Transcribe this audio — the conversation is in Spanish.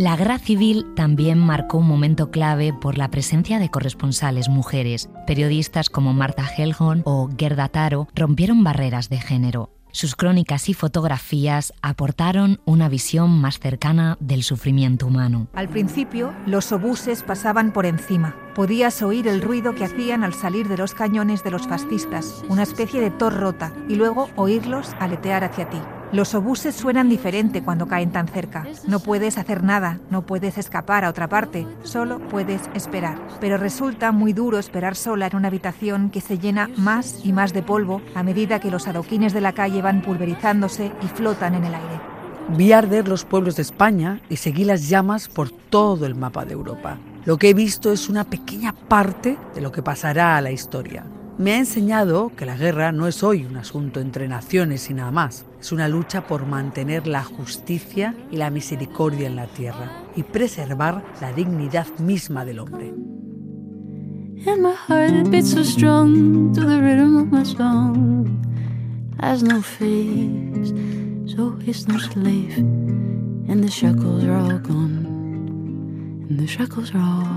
La guerra civil también marcó un momento clave por la presencia de corresponsales mujeres. Periodistas como Martha Gellhorn o Gerda Taro rompieron barreras de género. Sus crónicas y fotografías aportaron una visión más cercana del sufrimiento humano. Al principio, los obuses pasaban por encima. Podías oír el ruido que hacían al salir de los cañones de los fascistas, una especie de tos rota, y luego oírlos aletear hacia ti. Los obuses suenan diferente cuando caen tan cerca. No puedes hacer nada, no puedes escapar a otra parte, solo puedes esperar. Pero resulta muy duro esperar sola en una habitación que se llena más y más de polvo a medida que los adoquines de la calle van pulverizándose y flotan en el aire. Vi arder los pueblos de España y seguí las llamas por todo el mapa de Europa. Lo que he visto es una pequeña parte de lo que pasará a la historia. Me ha enseñado que la guerra no es hoy un asunto entre naciones y nada más. Es una lucha por mantener la justicia y la misericordia en la tierra y preservar la dignidad misma del hombre. And my heart it beats so strong to the rhythm of my song. Has no face, so it's no slave. And the shackles are all gone. And the shackles are all